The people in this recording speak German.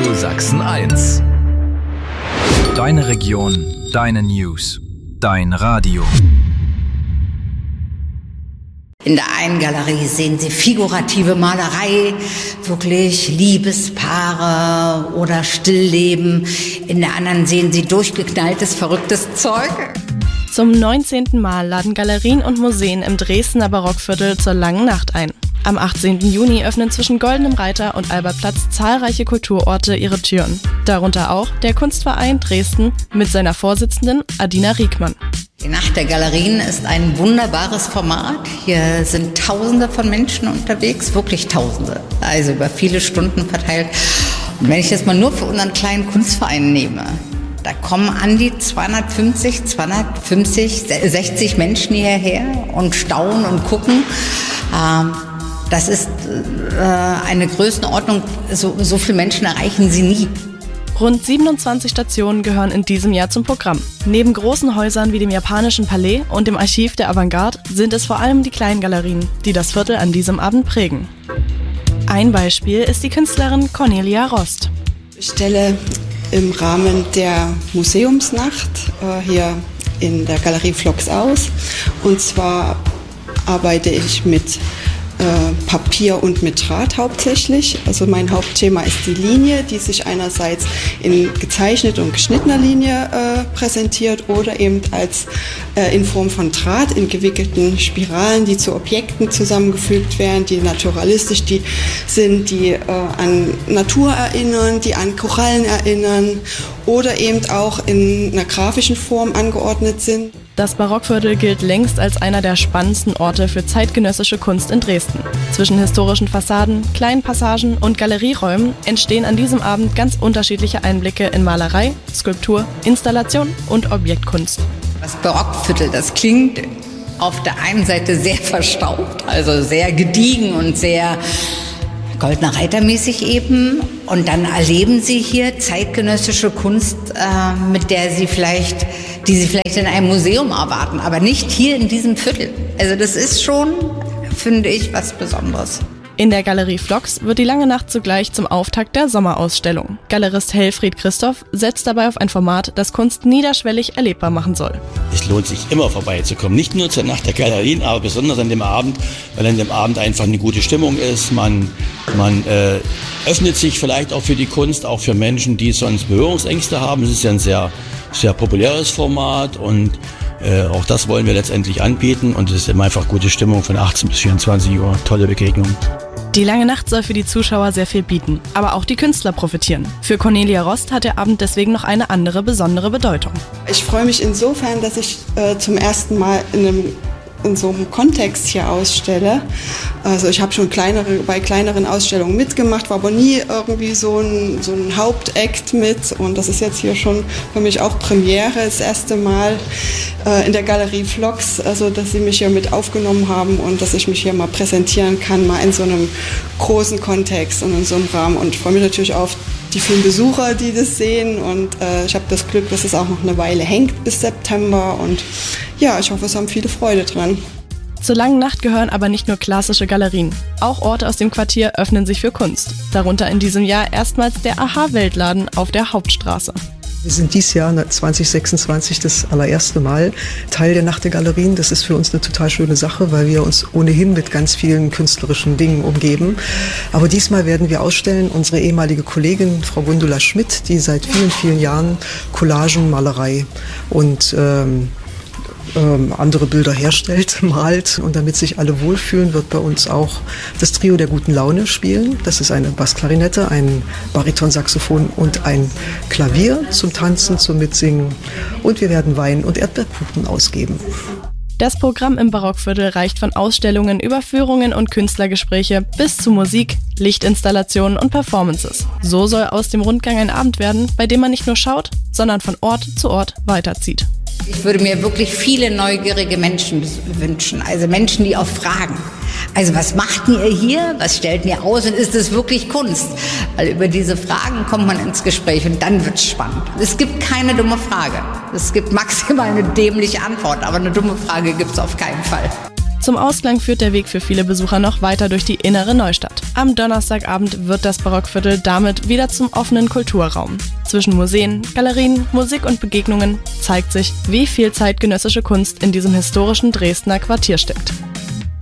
Radio Sachsen 1. Deine Region, deine News, dein Radio. In der einen Galerie sehen Sie figurative Malerei, wirklich Liebespaare oder Stillleben. In der anderen sehen Sie durchgeknalltes, verrücktes Zeug. Zum 19. Mal laden Galerien und Museen im Dresdner Barockviertel zur Langen Nacht ein. Am 18. Juni öffnen zwischen Goldenem Reiter und Albertplatz zahlreiche Kulturorte ihre Türen. Darunter auch der Kunstverein Dresden mit seiner Vorsitzenden Adina Riekmann. Die Nacht der Galerien ist ein wunderbares Format. Hier sind Tausende von Menschen unterwegs, wirklich Tausende, also über viele Stunden verteilt. Und wenn ich das mal nur für unseren kleinen Kunstverein nehme, da kommen an die 250, 60 Menschen hierher und staunen und gucken. Das ist eine Größenordnung, so viele Menschen erreichen Sie nie. Rund 27 Stationen gehören in diesem Jahr zum Programm. Neben großen Häusern wie dem japanischen Palais und dem Archiv der Avantgarde sind es vor allem die kleinen Galerien, die das Viertel an diesem Abend prägen. Ein Beispiel ist die Künstlerin Cornelia Rost. Ich stelle im Rahmen der Museumsnacht hier in der Galerie Vlogs aus. Und zwar arbeite ich mit Papier und mit Draht hauptsächlich. Also mein Hauptthema ist die Linie, die sich einerseits in gezeichneter und geschnittener Linie präsentiert oder eben als in Form von Draht in gewickelten Spiralen, die zu Objekten zusammengefügt werden, die naturalistisch sind, die an Natur erinnern, die an Korallen erinnern oder eben auch in einer grafischen Form angeordnet sind. Das Barockviertel gilt längst als einer der spannendsten Orte für zeitgenössische Kunst in Dresden. Zwischen historischen Fassaden, kleinen Passagen und Galerieräumen entstehen an diesem Abend ganz unterschiedliche Einblicke in Malerei, Skulptur, Installation und Objektkunst. Das Barockviertel, das klingt auf der einen Seite sehr verstaubt, also sehr gediegen und sehr Goldener Reiter-mäßig eben. Und dann erleben Sie hier zeitgenössische Kunst, die Sie vielleicht in einem Museum erwarten, aber nicht hier in diesem Viertel. Also das ist schon, finde ich, was Besonderes. In der Galerie Vlogs wird die Lange Nacht zugleich zum Auftakt der Sommerausstellung. Galerist Helfried Christoph setzt dabei auf ein Format, das Kunst niederschwellig erlebbar machen soll. Es lohnt sich immer vorbeizukommen, nicht nur zur Nacht der Galerien, aber besonders an dem Abend, weil an dem Abend einfach eine gute Stimmung ist. Man öffnet sich vielleicht auch für die Kunst, auch für Menschen, die sonst Berührungsängste haben. Es ist ja ein sehr, sehr populäres Format und auch das wollen wir letztendlich anbieten und es ist immer einfach gute Stimmung von 18 bis 24 Uhr, tolle Begegnung. Die Lange Nacht soll für die Zuschauer sehr viel bieten, aber auch die Künstler profitieren. Für Cornelia Rost hat der Abend deswegen noch eine andere besondere Bedeutung. Ich freue mich insofern, dass ich zum ersten Mal in so einem Kontext hier ausstelle. Also ich habe schon bei kleineren Ausstellungen mitgemacht, war aber nie irgendwie so ein Hauptakt mit. Und das ist jetzt hier schon für mich auch Premiere, das erste Mal in der Galerie Vlogs, also dass sie mich hier mit aufgenommen haben und dass ich mich hier mal präsentieren kann, mal in so einem großen Kontext und in so einem Rahmen. Und ich freue mich natürlich auf die vielen Besucher, die das sehen. Und ich habe das Glück, dass es auch noch eine Weile hängt bis September. Und ja, ich hoffe, es haben viele Freude dran. Zur Langen Nacht gehören aber nicht nur klassische Galerien. Auch Orte aus dem Quartier öffnen sich für Kunst. Darunter in diesem Jahr erstmals der Aha-Weltladen auf der Hauptstraße. Wir sind dieses Jahr 2026 das allererste Mal Teil der Nacht der Galerien. Das ist für uns eine total schöne Sache, weil wir uns ohnehin mit ganz vielen künstlerischen Dingen umgeben. Aber diesmal werden wir ausstellen unsere ehemalige Kollegin Frau Gundula Schmidt, die seit vielen, vielen Jahren Collagen, Malerei und andere Bilder herstellt, malt. Und damit sich alle wohlfühlen, wird bei uns auch das Trio der guten Laune spielen. Das ist eine Bassklarinette, ein Baritonsaxophon und ein Klavier zum Tanzen, zum Mitsingen. Und wir werden Wein und Erdbeerkuchen ausgeben. Das Programm im Barockviertel reicht von Ausstellungen über Führungen und Künstlergespräche bis zu Musik, Lichtinstallationen und Performances. So soll aus dem Rundgang ein Abend werden, bei dem man nicht nur schaut, sondern von Ort zu Ort weiterzieht. Ich würde mir wirklich viele neugierige Menschen wünschen, also Menschen, die auch fragen. Also was macht ihr hier? Was stellt ihr aus? Und ist es wirklich Kunst? Weil über diese Fragen kommt man ins Gespräch und dann wird es spannend. Es gibt keine dumme Frage. Es gibt maximal eine dämliche Antwort, aber eine dumme Frage gibt es auf keinen Fall. Zum Ausklang führt der Weg für viele Besucher noch weiter durch die innere Neustadt. Am Donnerstagabend wird das Barockviertel damit wieder zum offenen Kulturraum. Zwischen Museen, Galerien, Musik und Begegnungen zeigt sich, wie viel zeitgenössische Kunst in diesem historischen Dresdner Quartier steckt.